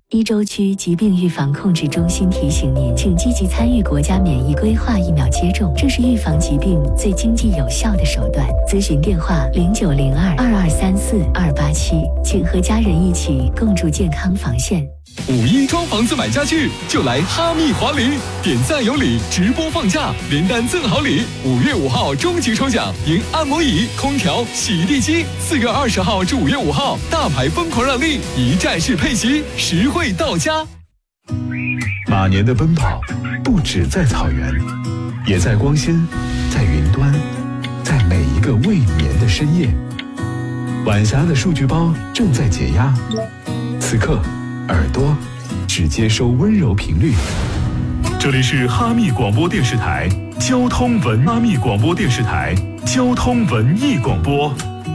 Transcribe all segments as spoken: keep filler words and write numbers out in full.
一州区疾病预防控制中心提醒您，请积极参与国家免疫规划疫苗接种，这是预防疾病最经济有效的手段。咨询电话零九零二二二三四二八七，请和家人一起共筑健康防线。 五一装房子买家具就来哈密华礼，点赞有礼，直播放价，连单赠好礼。五月五号终极抽奖，赢按摩椅、空调、洗地机。四月二十号至五月五号，大牌疯狂让利，一站式配席，实惠到家。 马年的奔跑不止在草原，也在光纤，在云端，在每一个未眠的深夜。晚霞的数据包正在解压，此刻耳朵只接收温柔频率。 这里是哈密广播电视台交通文哈密广播电视台交通文艺广播。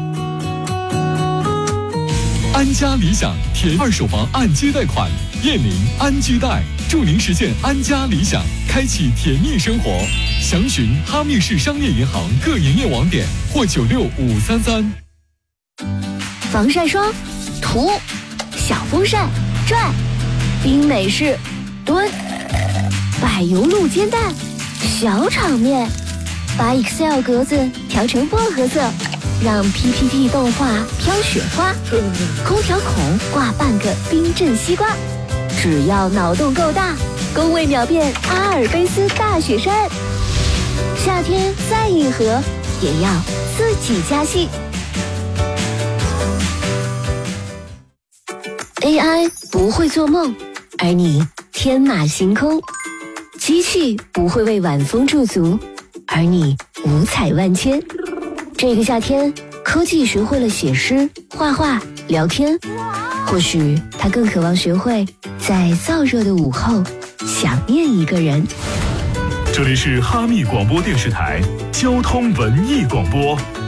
安家理想填二手房按揭贷款，燕宁安居贷祝您实现安家理想，开启甜蜜生活。详询哈密市商业银行各营业网点或九六五三三。 防晒霜涂，小风扇转，冰美式蹲，柏油路煎蛋小场面，把 Excel 格子调成薄荷色，让 P P T 动画飘雪花，空调孔挂半个冰镇西瓜，只要脑洞够大，工位秒变阿尔卑斯大雪山。夏天再硬核，也要自己加戏。A I 不会做梦，而你天马行空；机器不会为晚风驻足，而你五彩万千。这个夏天，科技学会了写诗、画画、聊天，或许它更渴望学会在燥热的午后想念一个人。 这里是哈密广播电视台交通文艺广播。